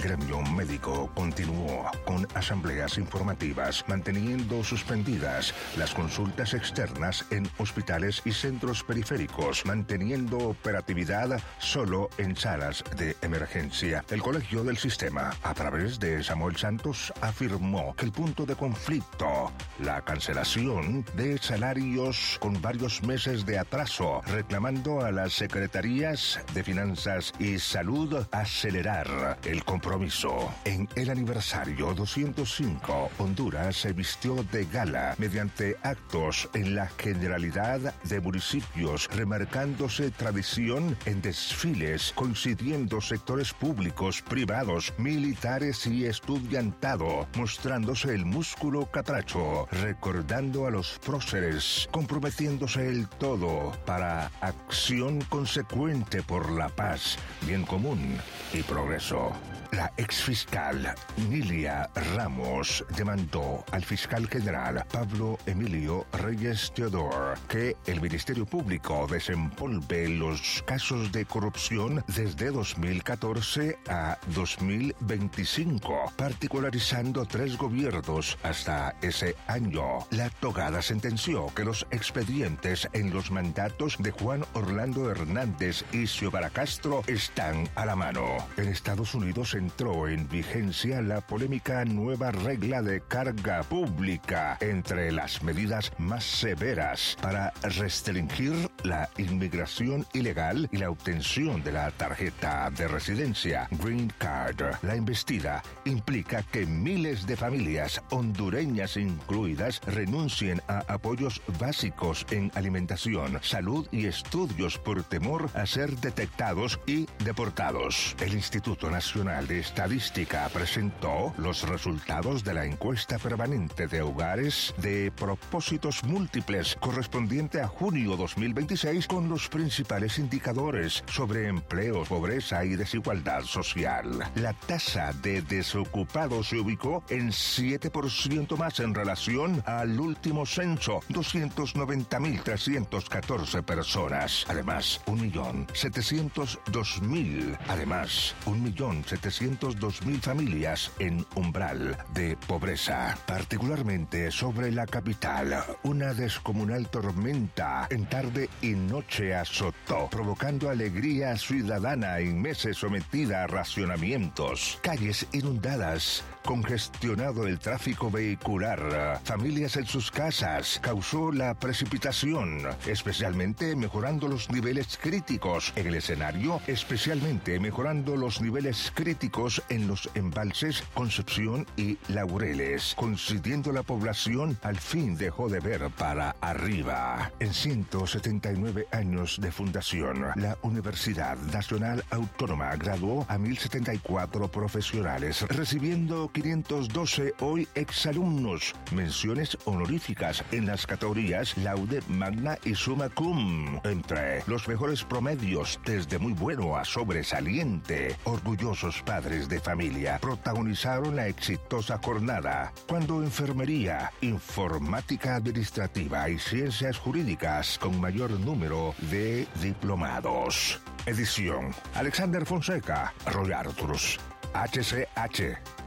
gremio médico continuó con asambleas informativas, manteniendo suspendidas las consultas externas en hospitales y centros periféricos, manteniendo operatividad solo en salas de emergencia. El Colegio del Sistema, a través de Samuel Santos, afirmó que el punto de conflicto, la cancelación de salarios con varios meses de atraso, reclamando a las secretarías de Finanzas y Salud acelerar el compromiso. En el aniversario 205, Honduras se vistió de gala mediante actos en la generalidad de municipios, remarcándose tradición en desfiles, coincidiendo sectores públicos, privados, militares y estudiantado, mostrándose el músculo catracho, recordando a los próceres, comprometiéndose el todo para acción consecuente por la paz, bien común y progreso. La exfiscal Nilia Ramos demandó al fiscal general Pablo Emilio Reyes Teodor que el Ministerio Público desempolve los casos de corrupción desde 2014 a 2025, particularizando 3 gobiernos hasta ese año. La togada sentenció que los expedientes en los mandatos de Juan Orlando Hernández y Xiomara Castro están a la mano. En Estados Unidos entró en vigencia la polémica nueva regla de carga pública, entre las medidas más severas para restringir la inmigración ilegal y la obtención de la tarjeta de residencia Green Card. La embestida implica que miles de familias, hondureñas incluidas, renuncien a apoyos básicos en alimentación, salud y estudios por temor a ser detectados y deportados. El Instituto Nacional de Estadística presentó los resultados de la encuesta permanente de hogares de propósitos múltiples correspondiente a junio 2026 con los principales indicadores sobre empleo, pobreza y desigualdad social. La tasa de desocupados se ubicó en 7% más en relación al último censo, 290.314 personas. Además, 1.702.000 familias en umbral de pobreza. Particularmente sobre la capital, una descomunal tormenta en tarde y noche azotó, provocando alegría ciudadana en meses sometida a racionamientos. Calles inundadas, congestionado el tráfico vehicular, familias en sus casas, causó la precipitación, especialmente mejorando los niveles críticos en el escenario, especialmente mejorando los niveles críticos en los embalses Concepción y Laureles, coincidiendo la población al fin dejó de ver para arriba. En 179 años de fundación, la Universidad Nacional Autónoma graduó a 1.074 profesionales, recibiendo 512 hoy exalumnos, menciones honoríficas en las categorías Laude Magna y Summa Cum. Entre los mejores promedios, desde muy bueno a sobresaliente, orgullosos padres de familia protagonizaron la exitosa jornada, cuando enfermería, informática administrativa y ciencias jurídicas con mayor número de diplomados. Edición Alexander Fonseca, Roy Arturus, HCH.